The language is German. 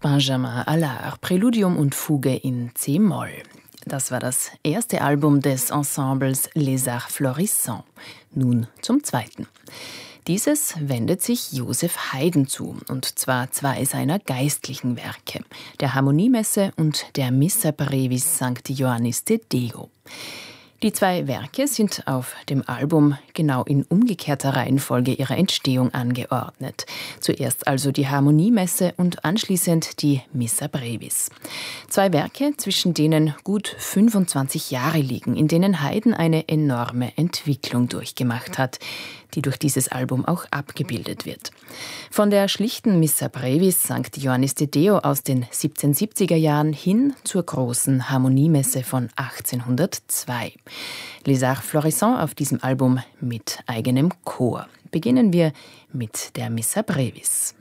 Benjamin Allard, Präludium und Fuge in c-Moll. Das war das erste Album des Ensembles Les Arts Florissants. Nun zum zweiten. Dieses wendet sich Joseph Haydn zu, und zwar zwei seiner geistlichen Werke, der Harmoniemesse und der Missa Brevis Sancti Ioannis de Deo. Die zwei Werke sind auf dem Album genau in umgekehrter Reihenfolge ihrer Entstehung angeordnet. Zuerst also die Harmoniemesse und anschließend die Missa Brevis. Zwei Werke, zwischen denen gut 25 Jahre liegen, in denen Haydn eine enorme Entwicklung durchgemacht hat, die durch dieses Album auch abgebildet wird. Von der schlichten Missa Brevis Sancti Ioannis de Deo aus den 1770er Jahren hin zur großen Harmoniemesse von 1802. Les Arts Florissants auf diesem Album mit eigenem Chor. Beginnen wir mit der Missa Brevis.